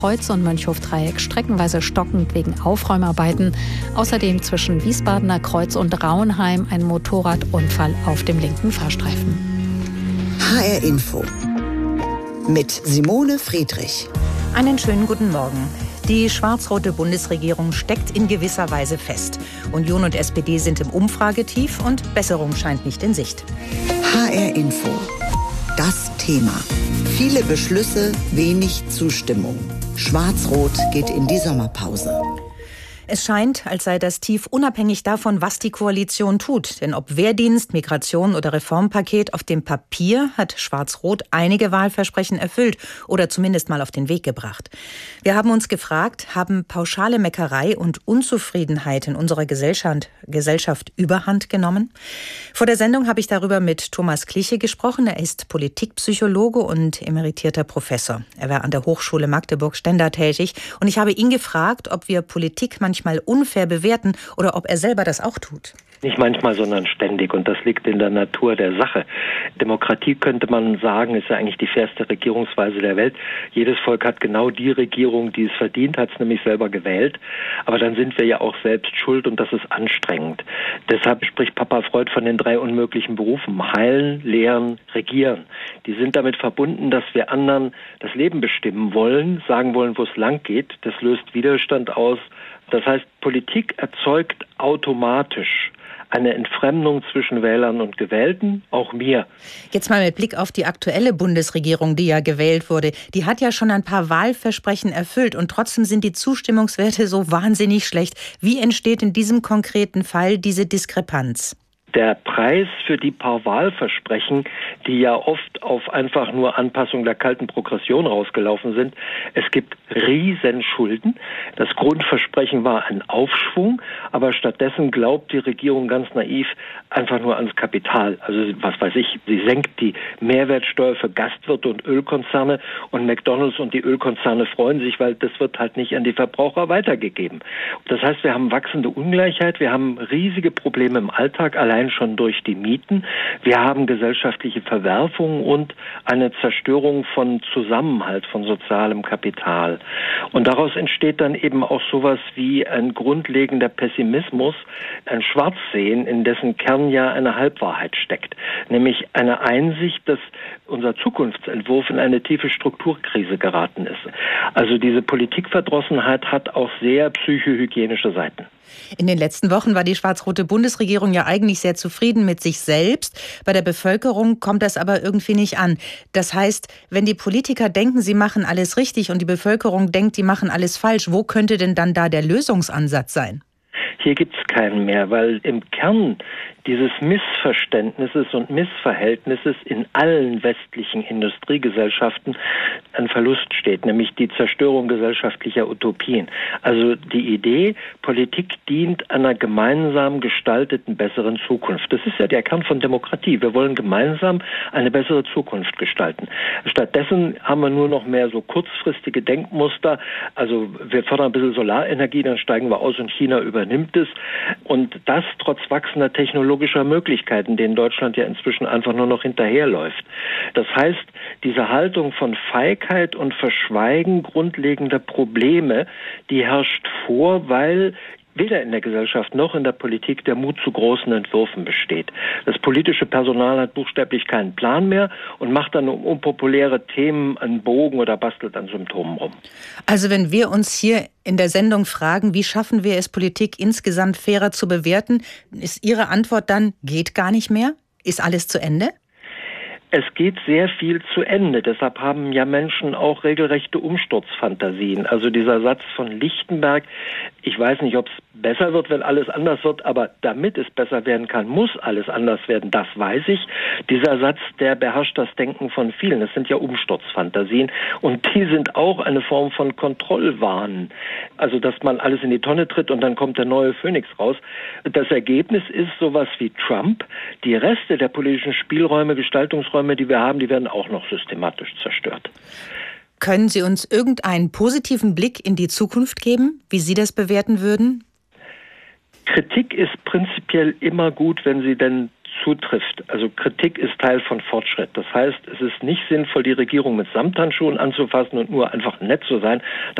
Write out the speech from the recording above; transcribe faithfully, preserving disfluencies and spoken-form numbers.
Kreuz- und Mönchhof-Dreieck streckenweise stockend wegen Aufräumarbeiten. Außerdem zwischen Wiesbadener Kreuz und Rauenheim ein Motorradunfall auf dem linken Fahrstreifen. H R Info mit Simone Friedrich. Einen schönen guten Morgen. Die schwarz-rote Bundesregierung steckt in gewisser Weise fest. Union und S P D sind im Umfragetief und Besserung scheint nicht in Sicht. H R Info. Das Thema. Viele Beschlüsse, wenig Zustimmung. Schwarz-Rot geht in die Sommerpause. Es scheint, als sei das Tief unabhängig davon, was die Koalition tut. Denn ob Wehrdienst, Migration oder Reformpaket, auf dem Papier hat Schwarz-Rot einige Wahlversprechen erfüllt oder zumindest mal auf den Weg gebracht. Wir haben uns gefragt, haben pauschale Meckerei und Unzufriedenheit in unserer Gesellschaft, Gesellschaft überhand genommen? Vor der Sendung habe ich darüber mit Thomas Kliche gesprochen. Er ist Politikpsychologe und emeritierter Professor. Er war an der Hochschule Magdeburg-Stendal tätig und ich habe ihn gefragt, ob wir Politik manchmal unfair bewerten oder ob er selber das auch tut. Nicht manchmal, sondern ständig. Und das liegt in der Natur der Sache. Demokratie, könnte man sagen, ist ja eigentlich die fairste Regierungsweise der Welt. Jedes Volk hat genau die Regierung, die es verdient, hat es nämlich selber gewählt. Aber dann sind wir ja auch selbst schuld und das ist anstrengend. Deshalb spricht Papa Freud von den drei unmöglichen Berufen. Heilen, lehren, regieren. Die sind damit verbunden, dass wir anderen das Leben bestimmen wollen, sagen wollen, wo es lang geht. Das löst Widerstand aus. Das heißt, Politik erzeugt automatisch eine Entfremdung zwischen Wählern und Gewählten, auch mir. Jetzt mal mit Blick auf die aktuelle Bundesregierung, die ja gewählt wurde. Die hat ja schon ein paar Wahlversprechen erfüllt und trotzdem sind die Zustimmungswerte so wahnsinnig schlecht. Wie entsteht in diesem konkreten Fall diese Diskrepanz? Der Preis für die paar Wahlversprechen, die ja oft auf einfach nur Anpassung der kalten Progression rausgelaufen sind. Es gibt Riesenschulden. Das Grundversprechen war ein Aufschwung, aber stattdessen glaubt die Regierung ganz naiv einfach nur ans Kapital. Also was weiß ich, sie senkt die Mehrwertsteuer für Gastwirte und Ölkonzerne und McDonald's und die Ölkonzerne freuen sich, weil das wird halt nicht an die Verbraucher weitergegeben. Das heißt, wir haben wachsende Ungleichheit, wir haben riesige Probleme im Alltag, allein schon durch die Mieten. Wir haben gesellschaftliche Verwerfungen und eine Zerstörung von Zusammenhalt, von sozialem Kapital. Und daraus entsteht dann eben auch sowas wie ein grundlegender Pessimismus, ein Schwarzsehen, in dessen Kern ja eine Halbwahrheit steckt. Nämlich eine Einsicht, dass unser Zukunftsentwurf in eine tiefe Strukturkrise geraten ist. Also diese Politikverdrossenheit hat auch sehr psychohygienische Seiten. In den letzten Wochen war die schwarz-rote Bundesregierung ja eigentlich sehr zufrieden mit sich selbst. Bei der Bevölkerung kommt das aber irgendwie nicht an. Das heißt, wenn die Politiker denken, sie machen alles richtig und die Bevölkerung denkt, die machen alles falsch, wo könnte denn dann da der Lösungsansatz sein? Hier gibt es keinen mehr, weil im Kern dieses Missverständnisses und Missverhältnisses in allen westlichen Industriegesellschaften ein Verlust steht, nämlich die Zerstörung gesellschaftlicher Utopien. Also die Idee, Politik dient einer gemeinsam gestalteten besseren Zukunft. Das ist ja der Kern von Demokratie. Wir wollen gemeinsam eine bessere Zukunft gestalten. Stattdessen haben wir nur noch mehr so kurzfristige Denkmuster. Also wir fördern ein bisschen Solarenergie, dann steigen wir aus und China übernimmt es. Und das trotz wachsender Technologie Möglichkeiten, denen Deutschland ja inzwischen einfach nur noch hinterherläuft. Das heißt, diese Haltung von Feigheit und Verschweigen grundlegender Probleme, die herrscht vor, weil weder in der Gesellschaft noch in der Politik der Mut zu großen Entwürfen besteht. Das politische Personal hat buchstäblich keinen Plan mehr und macht dann um unpopuläre Themen einen Bogen oder bastelt an Symptomen rum. Also wenn wir uns hier in der Sendung fragen, wie schaffen wir es, Politik insgesamt fairer zu bewerten, ist Ihre Antwort dann, geht gar nicht mehr? Ist alles zu Ende? Es geht sehr viel zu Ende. Deshalb haben ja Menschen auch regelrechte Umsturzfantasien. Also dieser Satz von Lichtenberg, ich weiß nicht, ob es besser wird, wenn alles anders wird, aber damit es besser werden kann, muss alles anders werden, das weiß ich. Dieser Satz, der beherrscht das Denken von vielen. Das sind ja Umsturzfantasien und die sind auch eine Form von Kontrollwahn. Also, dass man alles in die Tonne tritt und dann kommt der neue Phönix raus. Das Ergebnis ist sowas wie Trump. Die Reste der politischen Spielräume, Gestaltungsräume, die wir haben, die werden auch noch systematisch zerstört. Können Sie uns irgendeinen positiven Blick in die Zukunft geben, wie Sie das bewerten würden? Kritik ist prinzipiell immer gut, wenn sie denn zutrifft. Also Kritik ist Teil von Fortschritt. Das heißt, es ist nicht sinnvoll, die Regierung mit Samthandschuhen anzufassen und nur einfach nett zu sein.